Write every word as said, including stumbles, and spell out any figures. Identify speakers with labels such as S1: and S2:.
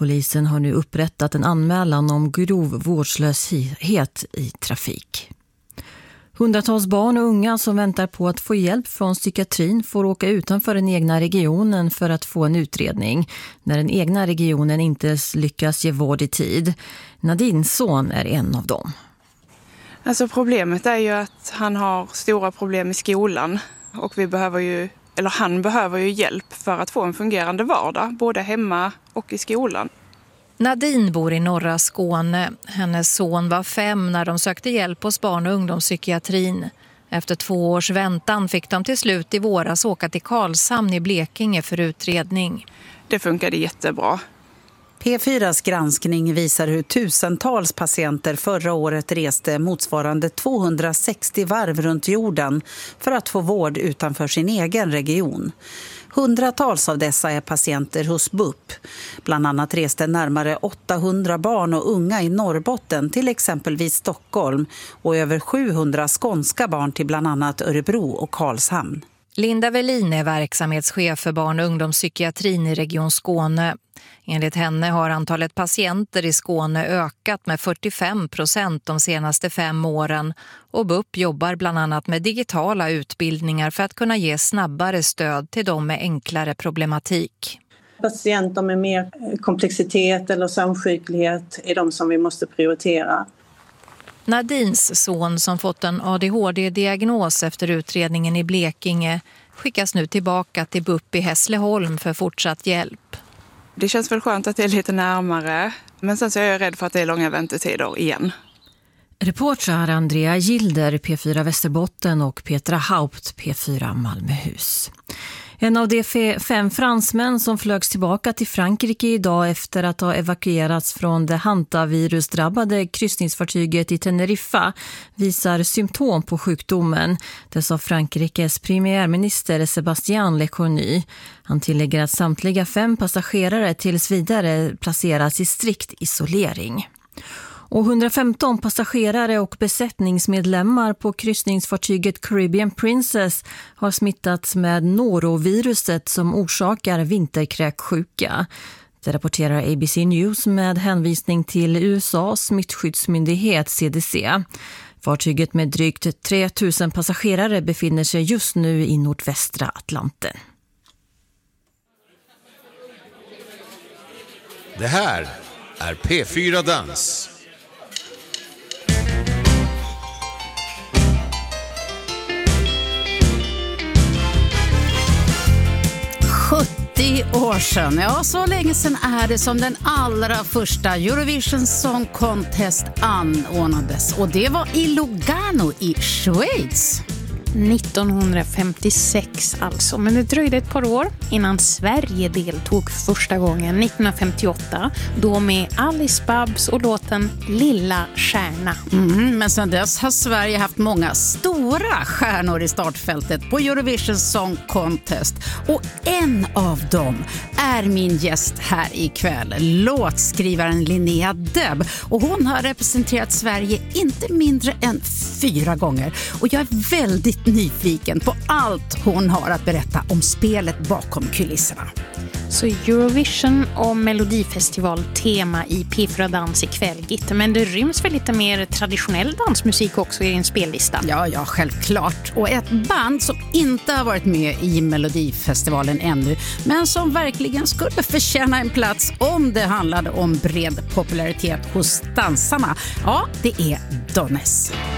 S1: Polisen har nu upprättat en anmälan om grov vårdslöshet i trafik. Hundratals barn och unga som väntar på att få hjälp från psykiatrin får åka utanför den egna regionen för att få en utredning när den egna regionen inte lyckas ge vård i tid. Nadins son är en av dem.
S2: Alltså problemet är ju att han har stora problem i skolan och vi behöver ju, eller han behöver ju hjälp för att få en fungerande vardag, både hemma och i skolan.
S3: Nadine bor i norra Skåne. Hennes son var fem när de sökte hjälp hos barn- och ungdomspsykiatrin. Efter två års väntan fick de till slut i våras åka till Karlshamn i Blekinge för utredning.
S2: Det funkade jättebra.
S4: P fyras granskning visar hur tusentals patienter förra året reste motsvarande tvåhundrasextio varv runt jorden för att få vård utanför sin egen region. Hundratals av dessa är patienter hos B U P. Bland annat reste närmare åttahundra barn och unga i Norrbotten till exempelvis Stockholm och över sjuhundra skånska barn till bland annat Örebro och Karlshamn.
S3: Linda Velin är verksamhetschef för barn- och ungdomspsykiatrin i Region Skåne. Enligt henne har antalet patienter i Skåne ökat med fyrtiofem procent de senaste fem åren och B U P jobbar bland annat med digitala utbildningar för att kunna ge snabbare stöd till dem med enklare problematik.
S5: Patienter med mer komplexitet eller samsjuklighet är de som vi måste prioritera.
S3: Nadins son som fått en A D H D-diagnos efter utredningen i Blekinge skickas nu tillbaka till B U P i Hässleholm för fortsatt hjälp.
S2: Det känns väl skönt att det är lite närmare, men sen så är jag rädd för att det är långa väntetider igen.
S1: Reportrar Andrea Gilder, P fyra Västerbotten och Petra Haupt, P fyra Malmöhus. En av de fem fransmän som flögs tillbaka till Frankrike idag efter att ha evakuerats från det hantavirusdrabbade kryssningsfartyget i Teneriffa visar symptom på sjukdomen. Det sa Frankrikes premiärminister Sébastien Lecornu. Han tillägger att samtliga fem passagerare tills vidare placeras i strikt isolering. Och hundrafemton passagerare och besättningsmedlemmar på kryssningsfartyget Caribbean Princess har smittats med noroviruset som orsakar vinterkräksjuka. Det rapporterar A B C News med hänvisning till U S A:s smittskyddsmyndighet C D C. Fartyget med drygt tre tusen passagerare befinner sig just nu i nordvästra Atlanten.
S6: Det här är P fyra Dans.
S4: sjuttio år sedan, ja så länge sedan är det som den allra första Eurovision Song Contest anordnades. Och det var i Lugano i Schweiz.
S7: nittonhundrafemtiosex alltså, men det dröjde ett par år innan Sverige deltog första gången nittonhundrafemtioåtta, då med Alice Babs och låten Lilla stjärna.
S4: Mm, men sedan dess har Sverige haft många stora stjärnor i startfältet på Eurovision Song Contest och en av dem är min gäst här ikväll, låtskrivaren Linnea Deb, och hon har representerat Sverige inte mindre än fyra gånger och jag är väldigt nyfiken på allt hon har att berätta om spelet bakom kulisserna.
S7: Så Eurovision och Melodifestival tema i P fyra Dans ikväll, Gitte. Men det ryms väl lite mer traditionell dansmusik också i din spellista?
S4: Ja, ja, självklart. Och ett band som inte har varit med i Melodifestivalen ännu, men som verkligen skulle förtjäna en plats om det handlade om bred popularitet hos dansarna. Ja, det är Donnes.